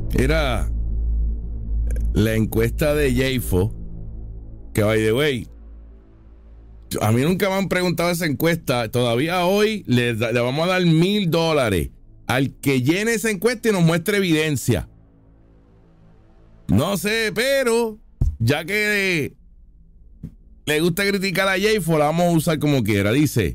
Era la encuesta de JAFO, que by the way, a mí nunca me han preguntado esa encuesta. Todavía hoy le vamos a dar $1,000 al que llene esa encuesta y nos muestre evidencia. No sé, pero ya que le gusta criticar a JAFO, la vamos a usar como quiera. Dice: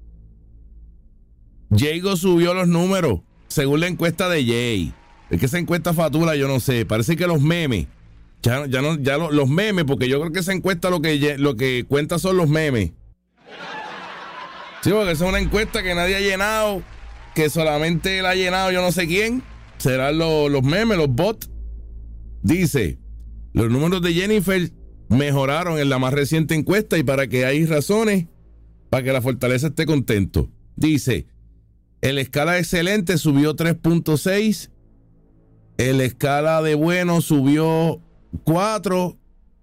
Jago subió los números según la encuesta de Jay. Es que esa encuesta fatura, yo no sé. Parece que los memes, los memes, porque yo creo que esa encuesta lo que cuenta son los memes. Sí, porque esa es una encuesta que nadie ha llenado, que solamente la ha llenado yo no sé quién. Serán los memes, los bots. Dice: los números de Jennifer mejoraron en la más reciente encuesta y para que hay razones para que la Fortaleza esté contento. Dice: en la escala excelente subió 3.6. En la escala de bueno subió 4.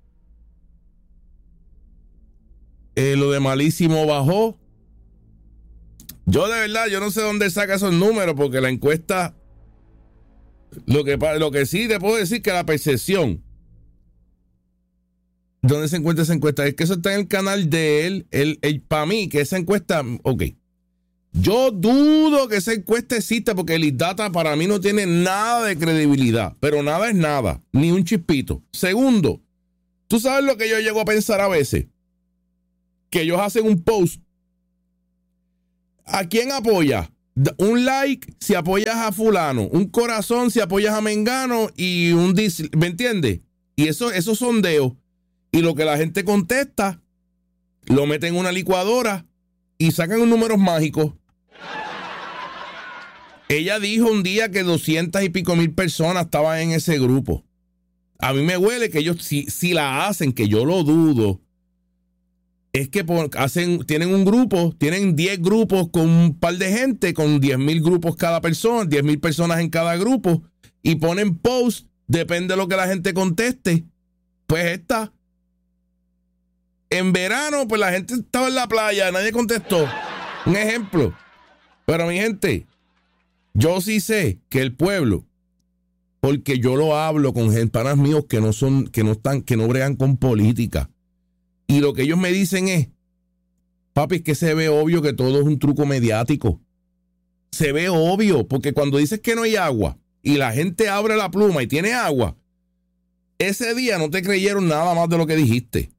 Lo de malísimo bajó. Yo de verdad, yo no sé dónde saca esos números, porque la encuesta, lo que sí te puedo decir que la percepción, ¿dónde se encuentra esa encuesta? Es que eso está en el canal de él. Para mí, que esa encuesta, ok. Yo dudo que esa encuesta exista porque el Data para mí no tiene nada de credibilidad, pero nada es nada, ni un chispito. Segundo, tú sabes lo que yo llego a pensar a veces, que ellos hacen un post. ¿A quién apoya? Un like si apoyas a fulano, un corazón si apoyas a Mengano y un dislike, ¿me entiendes? Y esos sondeos, y lo que la gente contesta lo meten en una licuadora y sacan números mágicos. Ella dijo un día que 200 y pico mil personas estaban en ese grupo. A mí me huele que ellos, si la hacen, que yo lo dudo, es que tienen un grupo, tienen 10 grupos con un par de gente, con 10,000 grupos cada persona, 10,000 personas en cada grupo, y ponen post, depende de lo que la gente conteste. Pues está. En verano, pues la gente estaba en la playa, nadie contestó. Un ejemplo. Pero mi gente, yo sí sé que el pueblo, porque yo lo hablo con gente, panas míos que no bregan con política. Y lo que ellos me dicen es: papi, es que se ve obvio que todo es un truco mediático. Se ve obvio, porque cuando dices que no hay agua y la gente abre la pluma y tiene agua, ese día no te creyeron nada más de lo que dijiste.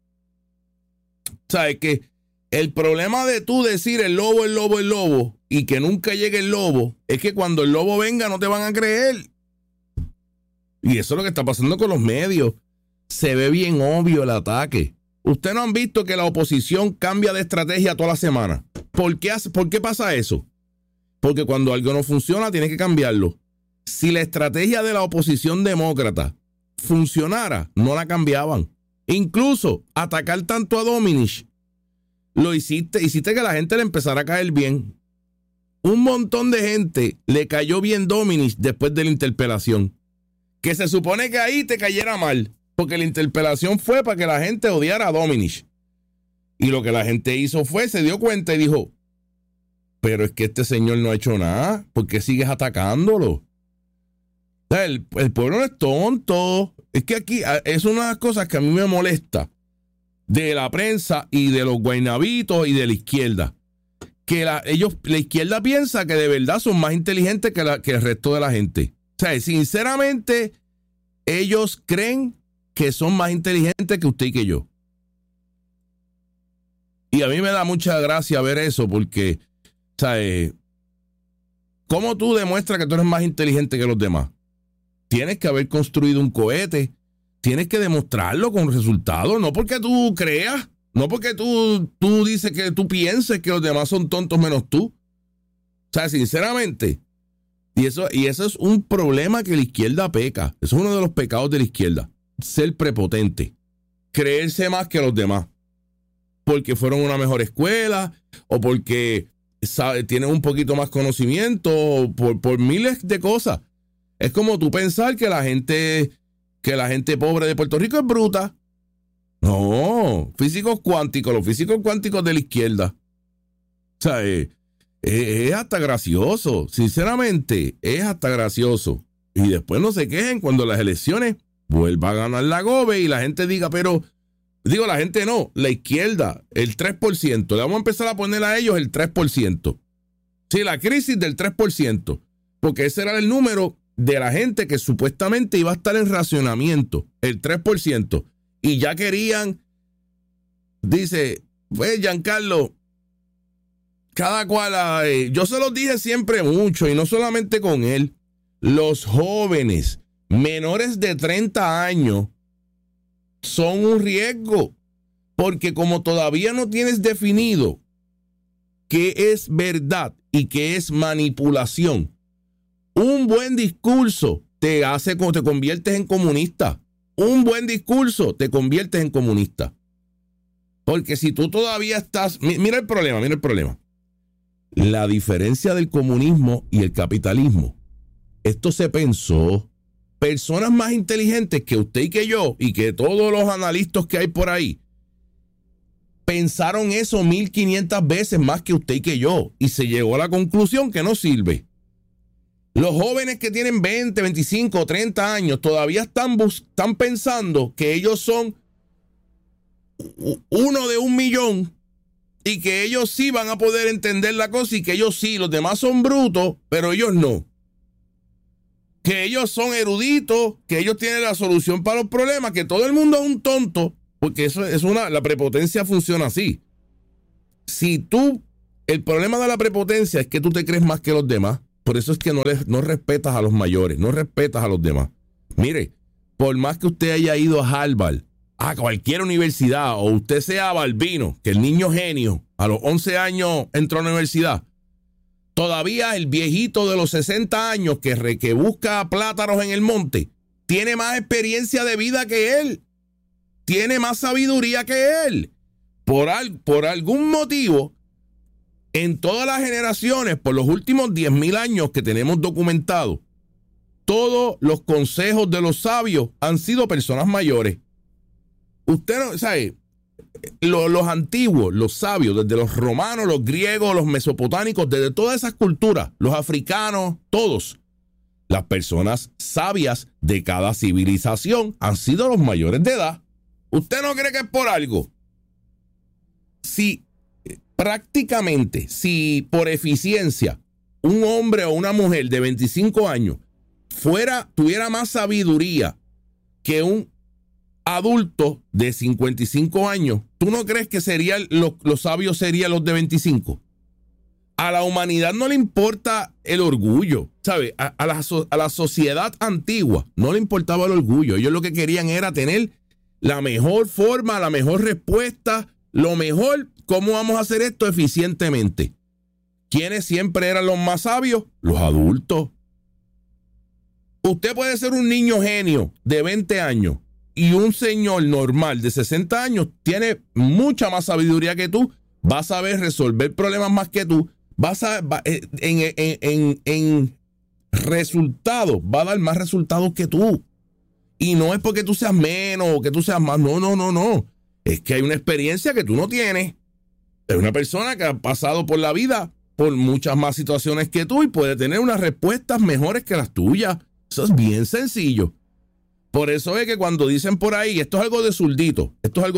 O sea, es que el problema de tú decir el lobo, el lobo, el lobo, y que nunca llegue el lobo, es que cuando el lobo venga no te van a creer. Y eso es lo que está pasando con los medios. Se ve bien obvio el ataque. Ustedes no han visto que la oposición cambia de estrategia toda la semana. ¿Por qué pasa eso? Porque cuando algo no funciona, tiene que cambiarlo. Si la estrategia de la oposición demócrata funcionara, no la cambiaban. Incluso atacar tanto a Dominich, hiciste que la gente le empezara a caer bien. Un montón de gente le cayó bien Dominich después de la interpelación. Que se supone que ahí te cayera mal, porque la interpelación fue para que la gente odiara a Dominich. Y lo que la gente hizo fue, se dio cuenta y dijo: pero es que este señor no ha hecho nada, ¿por qué sigues atacándolo? O sea, el pueblo no es tonto. Es que aquí es una de las cosas que a mí me molesta de la prensa y de los guaynabitos y de la izquierda. Que la izquierda piensa que de verdad son más inteligentes que el resto de la gente. O sea, sinceramente, ellos creen que son más inteligentes que usted y que yo. Y a mí me da mucha gracia ver eso, porque, ¿sabes? ¿Cómo tú demuestras que tú eres más inteligente que los demás? Tienes que haber construido un cohete, tienes que demostrarlo con resultados, no porque tú creas, no porque tú dices que tú pienses que los demás son tontos menos tú. O sea, sinceramente, y eso es un problema que la izquierda peca. Eso es uno de los pecados de la izquierda. Ser prepotente, creerse más que los demás, porque fueron a una mejor escuela o porque tienen un poquito más conocimiento, o por miles de cosas. Es como tú pensar que la gente pobre de Puerto Rico es bruta. No, físicos cuánticos, los físicos cuánticos de la izquierda. O sea, es hasta gracioso, sinceramente, es hasta gracioso. Y después no se quejen cuando las elecciones vuelva a ganar la GOBE y la gente diga, pero, digo la gente no, la izquierda, el 3%, le vamos a empezar a poner a ellos el 3%. Sí, la crisis del 3%, porque ese era el número de la gente que supuestamente iba a estar en racionamiento, el 3%. Y ya querían, dice, pues Giancarlo, cada cual, yo se los dije siempre mucho y no solamente con él, los jóvenes menores de 30 años son un riesgo, porque como todavía no tienes definido qué es verdad y qué es manipulación, un buen discurso te conviertes en comunista. Un buen discurso te conviertes en comunista. Porque si tú todavía estás... Mira el problema. La diferencia del comunismo y el capitalismo. Esto se pensó. Personas más inteligentes que usted y que yo, y que todos los analistas que hay por ahí, pensaron eso 1500 veces más que usted y que yo, y se llegó a la conclusión que no sirve. Los jóvenes que tienen 20, 25, 30 años todavía están pensando que ellos son uno de 1,000,000 y que ellos sí van a poder entender la cosa y que ellos sí, los demás son brutos, pero ellos no. Que ellos son eruditos, que ellos tienen la solución para los problemas, que todo el mundo es un tonto, porque eso es la prepotencia funciona así. El problema de la prepotencia es que tú te crees más que los demás. Por eso es que no respetas a los mayores, no respetas a los demás. Mire, por más que usted haya ido a Harvard, a cualquier universidad, o usted sea Balbino, que el niño genio a los 11 años entró a la universidad, todavía el viejito de los 60 años que busca plátanos en el monte, tiene más experiencia de vida que él, tiene más sabiduría que él. Por algún motivo, en todas las generaciones, por los últimos 10,000 años que tenemos documentados, todos los consejos de los sabios han sido personas mayores. Usted no sabe, los antiguos, los sabios, desde los romanos, los griegos, los mesopotámicos, desde todas esas culturas, los africanos, todos, las personas sabias de cada civilización han sido los mayores de edad. ¿Usted no cree que es por algo? Prácticamente, si por eficiencia un hombre o una mujer de 25 años tuviera más sabiduría que un adulto de 55 años, ¿tú no crees que los sabios serían los de 25? A la humanidad no le importa el orgullo, ¿sabe? A la sociedad antigua no le importaba el orgullo. Ellos lo que querían era tener la mejor forma, la mejor respuesta, lo mejor. ¿Cómo vamos a hacer esto eficientemente? ¿Quiénes siempre eran los más sabios? Los adultos. Usted puede ser un niño genio de 20 años y un señor normal de 60 años tiene mucha más sabiduría que tú, va a saber resolver problemas más que tú, en resultados, va a dar más resultados que tú. Y no es porque tú seas menos o que tú seas más, no. Es que hay una experiencia que tú no tienes. Es una persona que ha pasado por la vida por muchas más situaciones que tú y puede tener unas respuestas mejores que las tuyas. Eso es bien sencillo. Por eso es que cuando dicen por ahí, esto es algo de zurdito.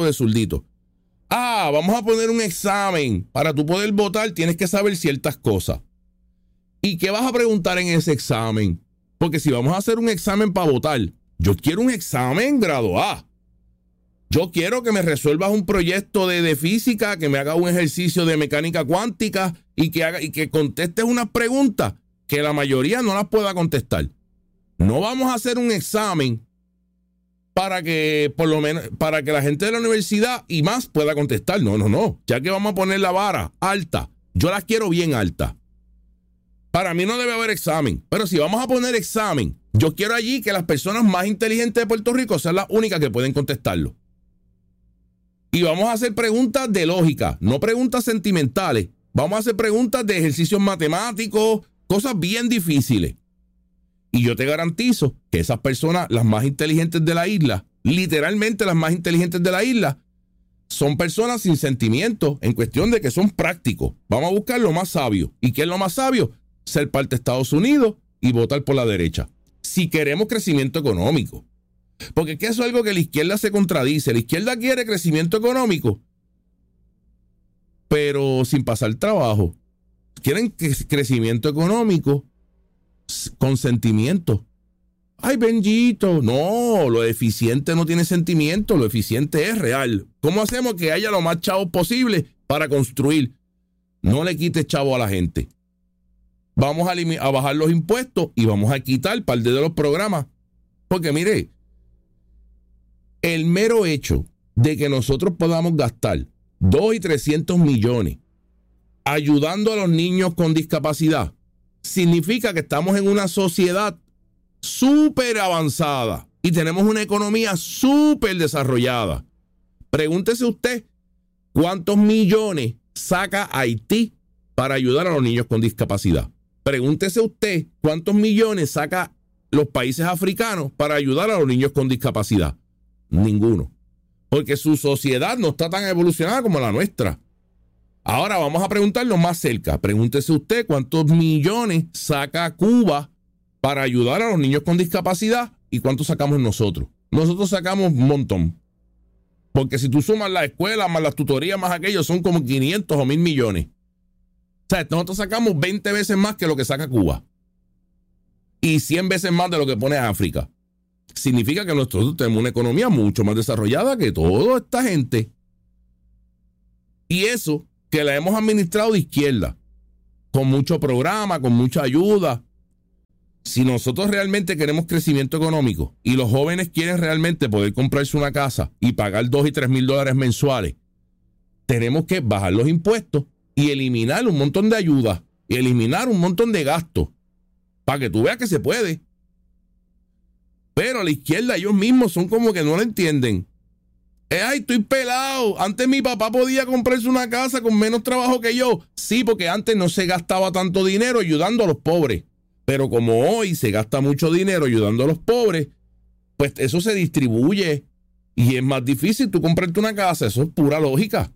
Vamos a poner un examen. Para tú poder votar tienes que saber ciertas cosas. ¿Y qué vas a preguntar en ese examen? Porque si vamos a hacer un examen para votar, yo quiero un examen grado A. Yo quiero que me resuelvas un proyecto de física, que me haga un ejercicio de mecánica cuántica y que contestes unas preguntas que la mayoría no las pueda contestar. No vamos a hacer un examen para que la gente de la universidad y más pueda contestar. No. Ya que vamos a poner la vara alta, yo la quiero bien alta. Para mí no debe haber examen, pero si vamos a poner examen, yo quiero allí que las personas más inteligentes de Puerto Rico sean las únicas que pueden contestarlo. Y vamos a hacer preguntas de lógica, no preguntas sentimentales. Vamos a hacer preguntas de ejercicios matemáticos, cosas bien difíciles. Y yo te garantizo que esas personas, las más inteligentes de la isla, literalmente las más inteligentes de la isla, son personas sin sentimientos en cuestión de que son prácticos. Vamos a buscar lo más sabio. ¿Y qué es lo más sabio? Ser parte de Estados Unidos y votar por la derecha. si queremos crecimiento económico. Porque es que eso es algo que la izquierda se contradice. La izquierda quiere crecimiento económico, pero sin pasar trabajo. Quieren crecimiento económico con sentimiento. Ay, Benjito. No, lo eficiente no tiene sentimiento, lo eficiente es real. ¿Cómo hacemos que haya lo más chavos posible para construir? No le quites chavo a la gente. Vamos a bajar los impuestos y vamos a quitar parte de los programas. Porque mire, el mero hecho de que nosotros podamos gastar 2 y 300 millones ayudando a los niños con discapacidad significa que estamos en una sociedad súper avanzada y tenemos una economía súper desarrollada. Pregúntese usted cuántos millones saca Haití para ayudar a los niños con discapacidad. Pregúntese usted cuántos millones saca los países africanos para ayudar a los niños con discapacidad. Ninguno. Porque su sociedad no está tan evolucionada como la nuestra. Ahora vamos a preguntarlo más cerca. Pregúntese usted cuántos millones saca Cuba para ayudar a los niños con discapacidad y cuánto sacamos nosotros. Nosotros sacamos un montón. Porque si tú sumas la escuela, más las tutorías, más aquello, son como 500 o 1,000 millones. O sea, nosotros sacamos 20 veces más que lo que saca Cuba. Y 100 veces más de lo que pone África. Significa que nosotros tenemos una economía mucho más desarrollada que toda esta gente. Y eso que la hemos administrado de izquierda, con mucho programa, con mucha ayuda. Si nosotros realmente queremos crecimiento económico y los jóvenes quieren realmente poder comprarse una casa y pagar 2 y 3 mil dólares mensuales, tenemos que bajar los impuestos y eliminar un montón de ayudas y eliminar un montón de gastos para que tú veas que se puede. Pero a la izquierda ellos mismos son como que no lo entienden. Ay, estoy pelado. Antes mi papá podía comprarse una casa con menos trabajo que yo. Sí, porque antes no se gastaba tanto dinero ayudando a los pobres. Pero como hoy se gasta mucho dinero ayudando a los pobres, pues eso se distribuye y es más difícil tú comprarte una casa. Eso es pura lógica.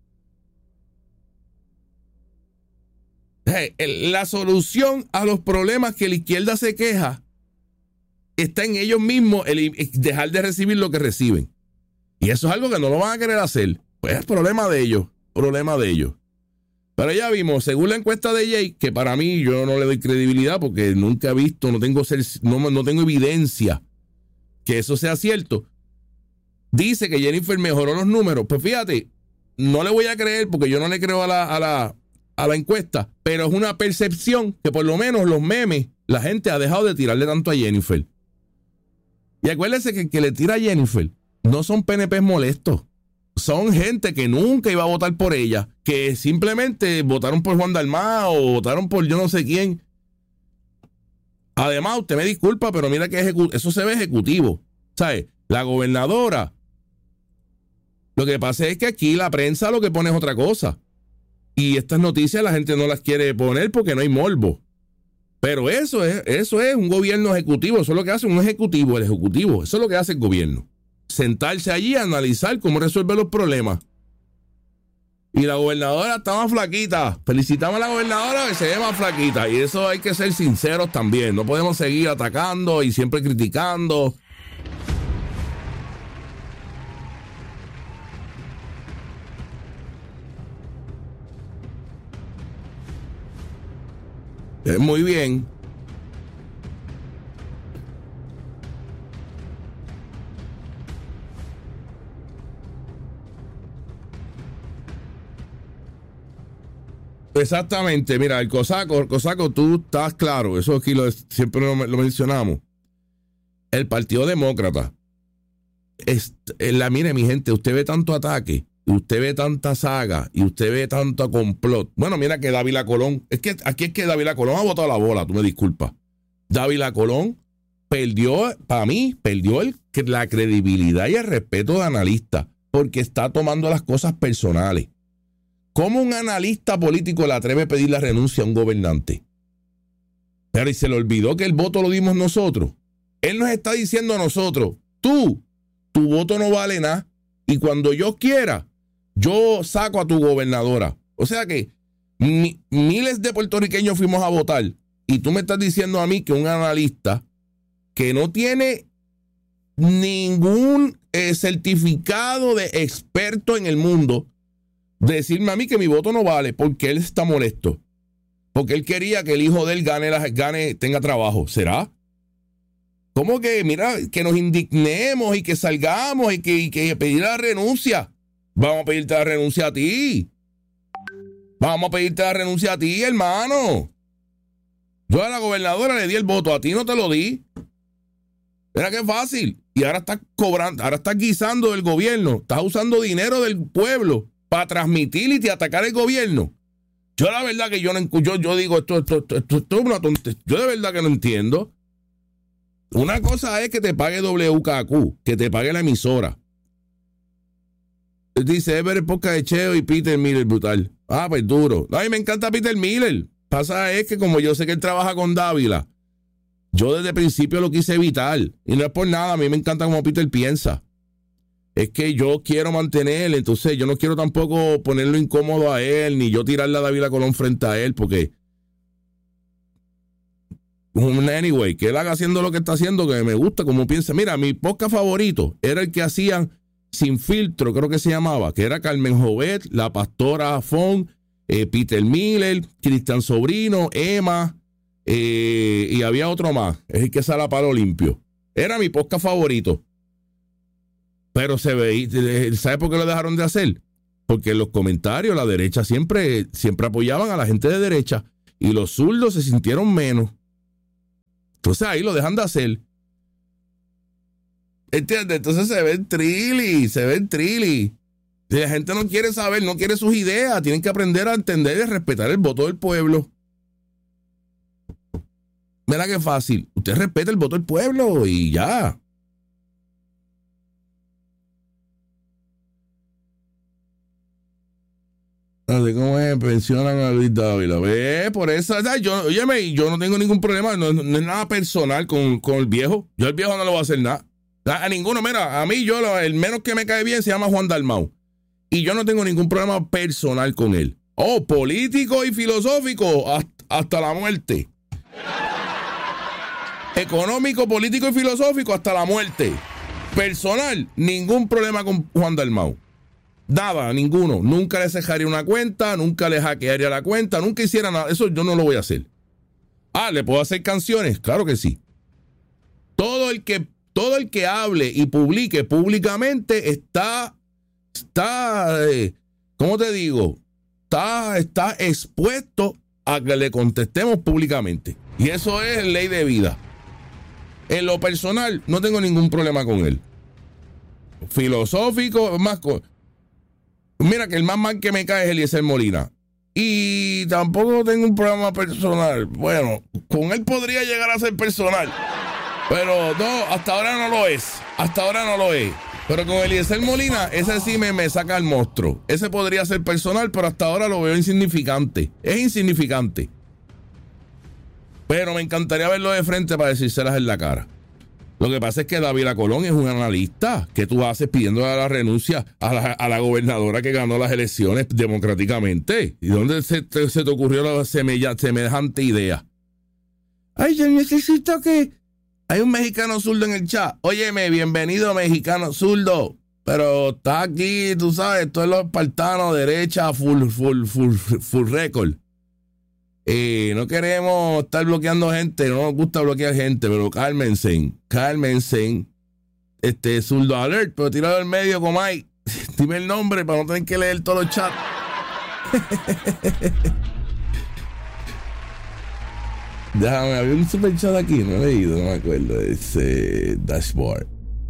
La solución a los problemas que la izquierda se queja está en ellos mismos, dejar de recibir lo que reciben. Y eso es algo que no lo van a querer hacer. Pues es problema de ellos, Pero ya vimos, según la encuesta de Jay, que para mí yo no le doy credibilidad porque nunca he visto, no tengo evidencia que eso sea cierto. Dice que Jennifer mejoró los números. Pues fíjate, no le voy a creer porque yo no le creo a la encuesta, pero es una percepción que por lo menos los memes, la gente ha dejado de tirarle tanto a Jennifer. Y acuérdense que el que le tira a Jennifer no son PNPs molestos. Son gente que nunca iba a votar por ella, que simplemente votaron por Juan Dalmau o votaron por yo no sé quién. Además, usted me disculpa, pero mira que eso se ve ejecutivo. ¿Sabes? La gobernadora. Lo que pasa es que aquí la prensa lo que pone es otra cosa. Y estas noticias la gente no las quiere poner porque no hay morbo. Pero eso es un gobierno ejecutivo. Eso es lo que hace un ejecutivo, el ejecutivo. Eso es lo que hace el gobierno. Sentarse allí a analizar cómo resolver los problemas. Y la gobernadora está más flaquita. Felicitamos a la gobernadora que se ve más flaquita. Y eso hay que ser sinceros también. No podemos seguir atacando y siempre criticando. Muy bien. Exactamente, mira, el cosaco, tú estás claro, eso aquí siempre lo mencionamos. El Partido Demócrata, mire mi gente, usted ve tanto ataque, usted ve tanta saga y usted ve tanto complot. Bueno, mira que Dávila Colón, aquí es que Dávila Colón ha botado la bola, tú me disculpas. Dávila Colón perdió la credibilidad y el respeto de analista porque está tomando las cosas personales. ¿Cómo un analista político le atreve a pedir la renuncia a un gobernante? Pero y se le olvidó que el voto lo dimos nosotros. Él nos está diciendo a nosotros, tu voto no vale nada y cuando yo quiera, yo saco a tu gobernadora. O sea que miles de puertorriqueños fuimos a votar y tú me estás diciendo a mí que un analista que no tiene ningún certificado de experto en el mundo, decirme a mí que mi voto no vale porque él está molesto, porque él quería que el hijo de él tenga trabajo. ¿Será? ¿Cómo que, mira, que nos indignemos y que salgamos y que pedir la renuncia? Vamos a pedirte la renuncia a ti. Vamos a pedirte la renuncia a ti, hermano. Yo a la gobernadora le di el voto, a ti no te lo di. Mira qué fácil. Y ahora estás cobrando, ahora estás guisando del gobierno. Estás usando dinero del pueblo para transmitir y atacar el gobierno. Yo la verdad que yo digo, esto es una tontería. Yo de verdad que no entiendo. Una cosa es que te pague WKQ, que te pague la emisora. Dice, es ver el podcast de Cheo y Peter Miller, brutal. Ah, pues duro. A mí me encanta Peter Miller. Pasa es que como yo sé que él trabaja con Dávila, yo desde el principio lo quise evitar. Y no es por nada, a mí me encanta como Peter piensa. Es que yo quiero mantenerle, entonces yo no quiero tampoco ponerlo incómodo a él, ni yo tirarle a Dávila Colón frente a él, porque... Anyway, que él haga haciendo lo que está haciendo, que me gusta como piensa. Mira, mi podcast favorito era el que hacían Sin Filtro, creo que se llamaba, que era Carmen Jovet, la pastora Fon, Peter Miller, Cristian Sobrino, Emma, y había otro más, es el que sale a palo limpio. Era mi podcast favorito. Pero se veía, ¿sabe por qué lo dejaron de hacer? Porque en los comentarios la derecha siempre apoyaban a la gente de derecha y los zurdos se sintieron menos. Entonces ahí lo dejan de hacer. ¿Entiendes? Entonces se ven trilly. La gente no quiere saber, no quiere sus ideas. Tienen que aprender a entender y respetar el voto del pueblo. Mira qué fácil. Usted respeta el voto del pueblo y ya. Así como pensionan a Luis Dávila. Ve, por eso, yo no tengo ningún problema, no es nada personal con el viejo. Yo al viejo no le voy a hacer nada. A ninguno, mira, a mí el menos que me cae bien se llama Juan Dalmau. Y yo no tengo ningún problema personal con él. Oh, político y filosófico hasta la muerte. Económico, político y filosófico hasta la muerte. Personal, ningún problema con Juan Dalmau. Nada, ninguno. Nunca le cejaría una cuenta, nunca le hackearía la cuenta, nunca hiciera nada. Eso yo no lo voy a hacer. Ah, ¿le puedo hacer canciones? Claro que sí. Todo el que hable y publique públicamente está ¿cómo te digo? Está expuesto a que le contestemos públicamente. Y eso es ley de vida. En lo personal, no tengo ningún problema con él. Filosófico, más con... Mira que el más mal que me cae es Eliezer Molina. Y tampoco tengo un problema personal. Bueno, con él podría llegar a ser personal. Pero no, hasta ahora no lo es. Pero con Eliezer Molina, ese sí me saca el monstruo. Ese podría ser personal, pero hasta ahora lo veo insignificante. Es insignificante. Pero me encantaría verlo de frente para decírselas en la cara. Lo que pasa es que Dávila Colón es un analista. ¿Qué tú haces pidiendo la renuncia a la gobernadora que ganó las elecciones democráticamente? ¿Y dónde se te ocurrió la semejante idea? Ay, yo necesito que... Hay un mexicano zurdo en el chat. Óyeme, bienvenido mexicano zurdo. Pero está aquí, tú sabes, esto es los espartanos, derecha, full record. No queremos estar bloqueando gente, no nos gusta bloquear gente, pero cálmense. Zurdo alert, pero tirado al medio como hay. Dime el nombre para no tener que leer todos los chats. Déjame, había un super chat aquí, no he leído, no me acuerdo. Dashboard.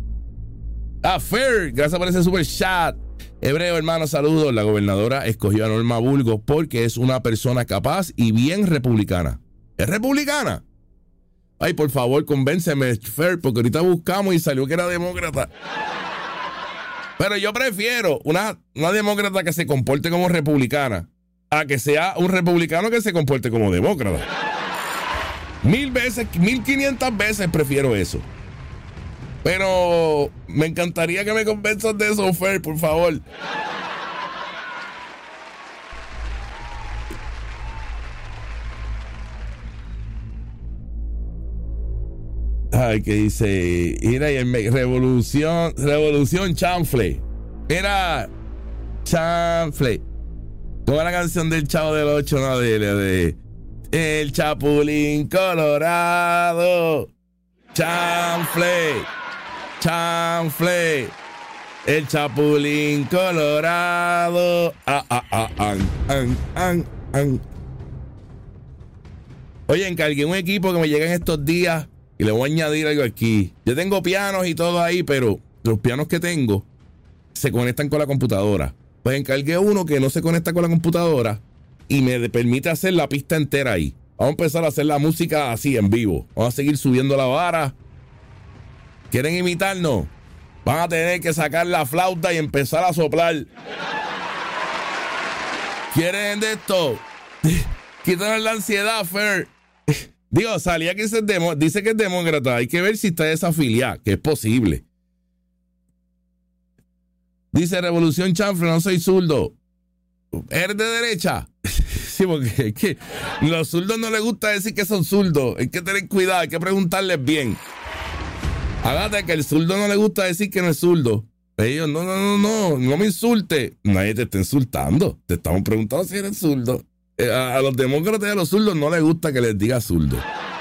Fair, gracias por ese super chat. Hebreo, hermano, saludos. La gobernadora escogió a Norma Burgos porque es una persona capaz y bien republicana. ¿Es republicana? Ay, por favor, convénceme, Fair, porque ahorita buscamos y salió que era demócrata. Pero yo prefiero una demócrata que se comporte como republicana a que sea un republicano que se comporte como demócrata. 1000 veces, 1500 veces prefiero eso. Pero me encantaría que me convenzas de eso, Fer, por favor. Ay, que dice, mira, revolución chanfle. Mira, chanfle. ¿Cómo es la canción del Chavo del 8? No, de El Chapulín Colorado. Chanfle. Chanfle. El Chapulín Colorado. Oye, encargué un equipo que me llega en estos días y le voy a añadir algo aquí. Yo tengo pianos y todo ahí, pero los pianos que tengo se conectan con la computadora. Pues encargué uno que no se conecta con la computadora y me permite hacer la pista entera ahí. Vamos a empezar a hacer la música así en vivo. Vamos a seguir subiendo la vara. ¿Quieren imitarnos? Van a tener que sacar la flauta y empezar a soplar. ¿Quieren de esto? Quítanos la ansiedad, Fer. Digo, salía que dice que es demócrata. Hay que ver si está desafiliada, que es posible. Dice Revolución Chanfle, no soy zurdo. ¿Eres de derecha? Sí, porque es que los zurdos no les gusta decir que son zurdos. Hay que tener cuidado, hay que preguntarles bien. Hágate que el zurdo no le gusta decir que no es zurdo. Ellos, no me insulte. Nadie te está insultando. Te estamos preguntando si eres zurdo. A los demócratas y a los zurdos no les gusta que les diga zurdo.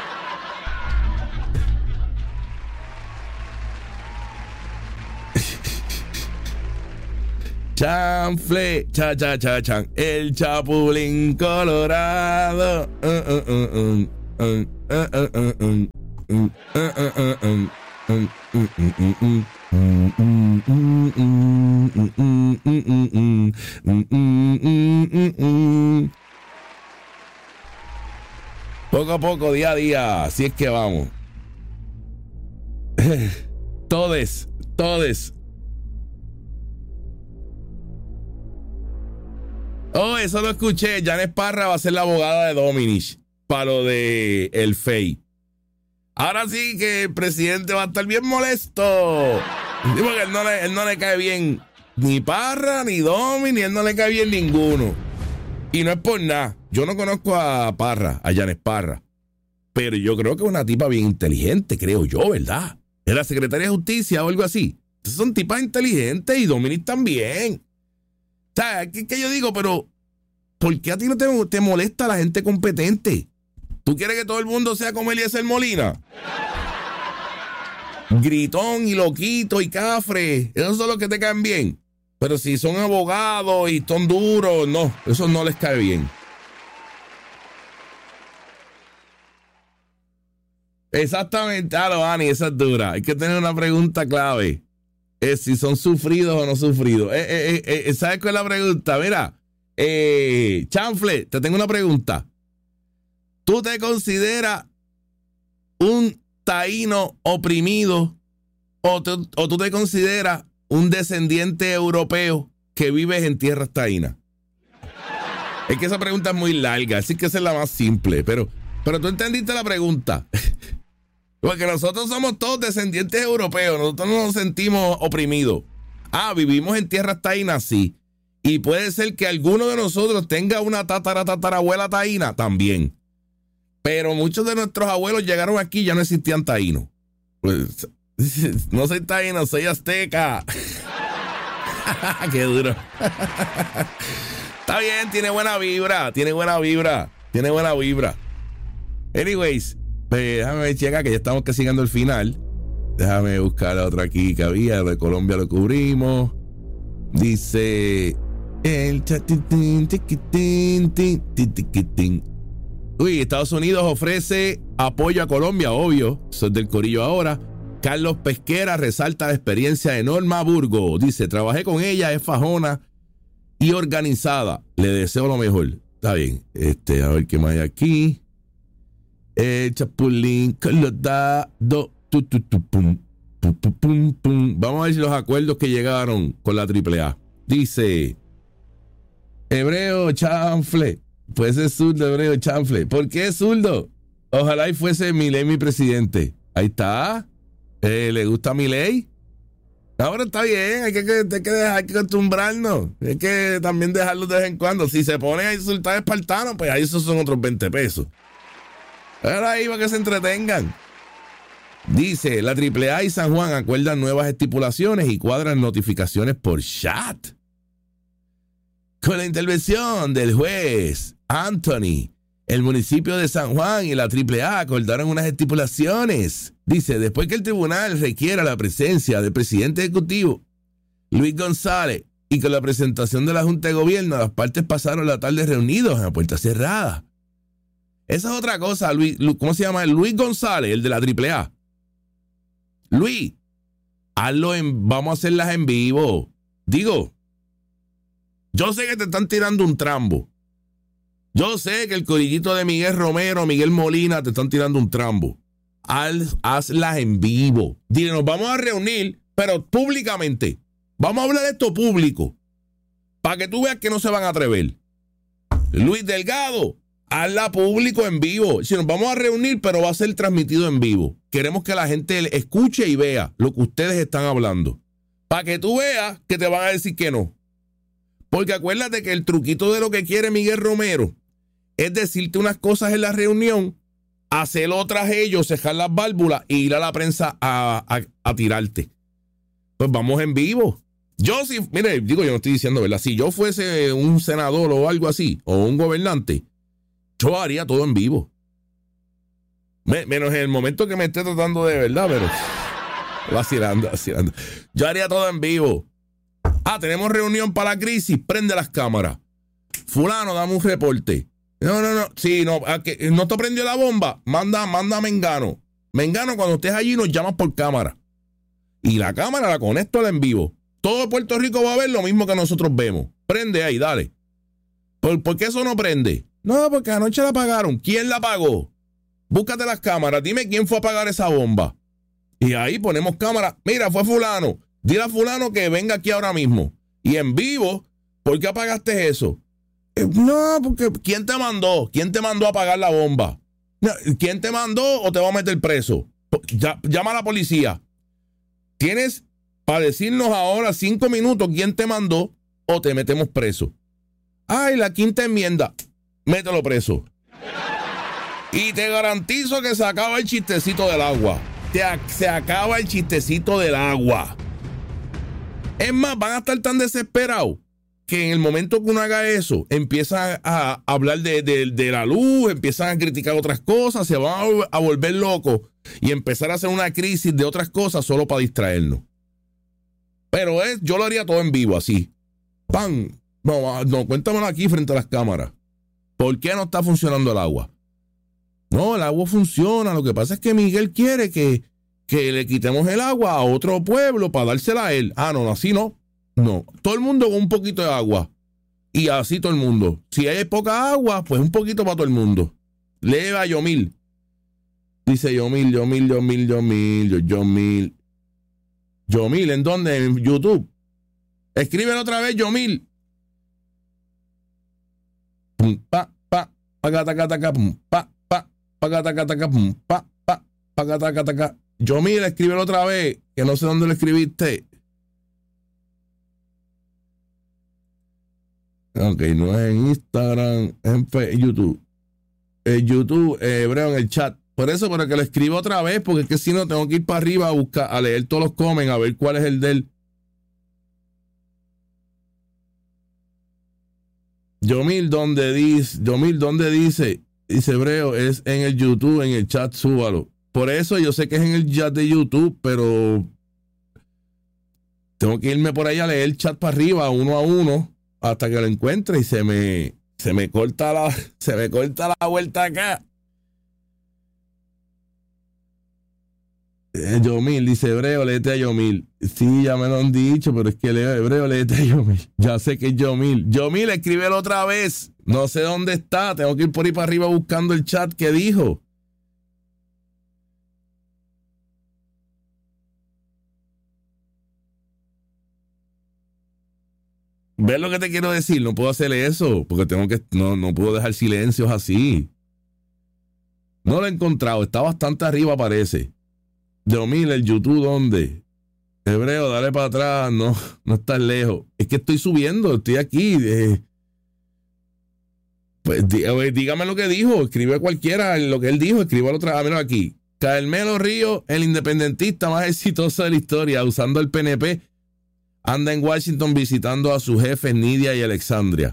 Chanfle, chan. El Chapulín Colorado. Poco a poco, día a día, así es que vamos. Todes. Oh, eso lo escuché. Janet Parra va a ser la abogada de Dominic para lo de el FEI. Ahora sí que el presidente va a estar bien molesto. Porque él no le cae bien ni Parra, ni Dominic, él no le cae bien ninguno. Y no es por nada. Yo no conozco a Parra, a Janet Parra. Pero yo creo que es una tipa bien inteligente, creo yo, ¿verdad? Es la secretaria de Justicia o algo así. Entonces son tipas inteligentes y Dominic también. O sea, ¿qué yo digo? Pero, ¿por qué a ti no te molesta la gente competente? ¿Tú quieres que todo el mundo sea como Eliezer Molina? Gritón y loquito y cafre. Esos son los que te caen bien. Pero si son abogados y son duros, no, eso no les cae bien. Exactamente, Ani, esa es dura. Hay que tener una pregunta clave. Es si son sufridos o no sufridos. ¿Sabes cuál es la pregunta? Mira, Chanfle, te tengo una pregunta. ¿Tú te consideras un taíno oprimido o tú te consideras un descendiente europeo que vives en tierras taínas? Es que esa pregunta es muy larga, así que esa es la más simple, pero tú entendiste la pregunta. Porque nosotros somos todos descendientes europeos, nosotros no nos sentimos oprimidos. Vivimos en tierras taínas, sí. Y puede ser que alguno de nosotros tenga una tatarabuela taína también. Pero muchos de nuestros abuelos llegaron aquí y ya no existían taínos. Pues, no soy taíno, soy azteca. Qué duro. Está bien, tiene buena vibra. Anyways, pues, déjame checar que ya estamos casi llegando al final. Déjame buscar la otra aquí que había. De Colombia lo cubrimos. Dice... Uy, Estados Unidos ofrece apoyo a Colombia, obvio. Eso es del corillo ahora. Carlos Pesquera resalta la experiencia de Norma Burgo. Dice, trabajé con ella, es fajona y organizada. Le deseo lo mejor. Está bien. A ver qué más hay aquí. Chapulín Colorado. Vamos a ver si los acuerdos que llegaron con la AAA. Dice, Hebreo Chanfle. Puede ser zurdo, Hebreo Chanfle. ¿Por qué es zurdo? Ojalá y fuese Milei mi presidente. Ahí está. ¿Le gusta Milei? Ahora está bien, hay que acostumbrarnos. Hay que también dejarlo de vez en cuando. Si se ponen a insultar a espartanos, pues ahí esos son otros 20 pesos. Ahora ahí para que se entretengan. Dice, la AAA y San Juan acuerdan nuevas estipulaciones y cuadran notificaciones por chat. Con la intervención del juez Anthony, el municipio de San Juan y la AAA acordaron unas estipulaciones. Dice, después que el tribunal requiera la presencia del presidente ejecutivo, Luis González, y con la presentación de la Junta de Gobierno, las partes pasaron la tarde reunidos a puerta cerrada. Esa es otra cosa, ¿cómo se llama? Luis González, el de la AAA. Luis, vamos a hacerlas en vivo. Digo, yo sé que te están tirando un trambo. Yo sé que el corillito de Miguel Romero, Miguel Molina, te están tirando un trambo. Hazlas en vivo. Dile, nos vamos a reunir, pero públicamente. Vamos a hablar de esto público. Para que tú veas que no se van a atrever. Luis Delgado, hazla público en vivo. Si nos vamos a reunir, pero va a ser transmitido en vivo. Queremos que la gente escuche y vea lo que ustedes están hablando. Para que tú veas que te van a decir que no. Porque acuérdate que el truquito de lo que quiere Miguel Romero es decirte unas cosas en la reunión, hacer otras ellos, cejar las válvulas e ir a la prensa a tirarte. Pues vamos en vivo. Yo sí, mire, digo, yo no estoy diciendo, ¿verdad? Si yo fuese un senador o algo así, o un gobernante, yo haría todo en vivo. Menos en el momento que me esté tratando de verdad, pero vacilando. Yo haría todo en vivo. Tenemos reunión para la crisis, prende las cámaras. Fulano, dame un reporte. No. Sí, no te prendió la bomba. Manda a Mengano. Mengano, cuando estés allí, nos llamas por cámara. Y la cámara la conecto al en vivo. Todo Puerto Rico va a ver lo mismo que nosotros vemos. Prende ahí, dale. ¿Por qué eso no prende? No, porque anoche la apagaron. ¿Quién la apagó? Búscate las cámaras. Dime quién fue a apagar esa bomba. Y ahí ponemos cámara. Mira, fue fulano. Dile a fulano que venga aquí ahora mismo. Y en vivo, ¿por qué apagaste eso? No, porque ¿quién te mandó? ¿Quién te mandó a apagar la bomba? ¿Quién te mandó o te va a meter preso? Llama a la policía. Tienes para decirnos ahora 5 minutos quién te mandó o te metemos preso. La quinta enmienda, mételo preso. Y te garantizo que se acaba el chistecito del agua. Se acaba el chistecito del agua. Es más, van a estar tan desesperados que en el momento que uno haga eso, empiezan a hablar de la luz, empiezan a criticar otras cosas, se van a volver locos y empezar a hacer una crisis de otras cosas solo para distraernos. Pero yo lo haría todo en vivo, así. ¡Pam! No, cuéntamelo aquí frente a las cámaras. ¿Por qué no está funcionando el agua? No, el agua funciona. Lo que pasa es que Miguel quiere que le quitemos el agua a otro pueblo para dársela a él. No, así no. No, todo el mundo con un poquito de agua. Y así todo el mundo. Si hay poca agua, pues un poquito para todo el mundo. Lee a Yomil. Dice Yomil. Yomil, ¿en dónde? En YouTube. Escríbelo otra vez, Yomil. Pum, pa, pa, pacataca, pum, pa, pa, pacataca, pum, pa, pa, pacataca. Yomil, escríbelo otra vez, que no sé dónde lo escribiste. Ok, no es en Instagram, es en YouTube. YouTube, Hebreo, en el chat. Por eso, pero que lo escriba otra vez, porque es que si no tengo que ir para arriba a buscar, a leer todos los comments, a ver cuál es el de él. Yomil, ¿dónde dice? Dice Hebreo, es en el YouTube, en el chat, súbalo. Por eso yo sé que es en el chat de YouTube, pero tengo que irme por ahí a leer el chat para arriba, uno a uno, hasta que lo encuentre y se me corta la vuelta acá. Yomil, dice Hebreo, léete a Yomil. Sí, ya me lo han dicho, pero es que Hebreo, léete a Yomil. Ya sé que es Yomil. Yomil, escríbelo otra vez. No sé dónde está. Tengo que ir por ahí para arriba buscando el chat que dijo. ¿Ves lo que te quiero decir? No puedo hacer eso, porque no puedo dejar silencios así. No lo he encontrado, está bastante arriba parece. Yomil, el YouTube, ¿dónde? Hebreo, dale para atrás, no estás lejos. Es que estoy subiendo, estoy aquí. Pues dígame lo que dijo, escribe cualquiera lo que él dijo, escríbalo otra vez. Mira aquí. Carmelo Ríos, el independentista más exitoso de la historia, usando el PNP, anda en Washington visitando a sus jefes Nidia y Alexandria.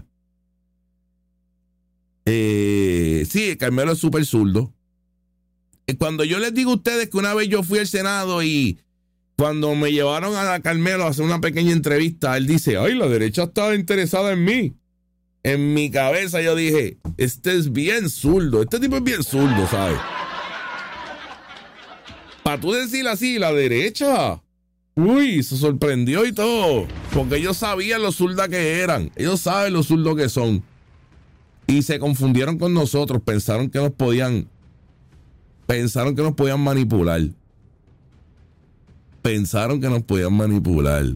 Sí, Carmelo es súper zurdo. Cuando yo les digo a ustedes que una vez yo fui al Senado y cuando me llevaron a Carmelo a hacer una pequeña entrevista, él dice, ay, la derecha estaba interesada en mí. En mi cabeza yo dije, este es bien zurdo, este tipo es bien zurdo, ¿sabes? Para tú decir así, la derecha, uy, se sorprendió y todo, porque ellos sabían lo zurda que eran, ellos saben lo zurdo que son. Y se confundieron con nosotros, pensaron que nos podían manipular. Pensaron que nos podían manipular.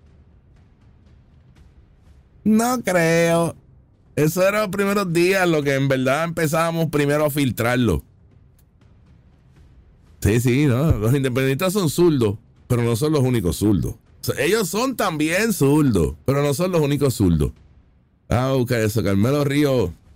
No creo. Eso era los primeros días, lo que en verdad empezábamos primero a filtrarlo. Sí, no, los independentistas son zurdos, pero no son los únicos zurdos. O sea, ellos son también zurdos, pero no son los únicos zurdos. Busca eso, Carmelo Ríos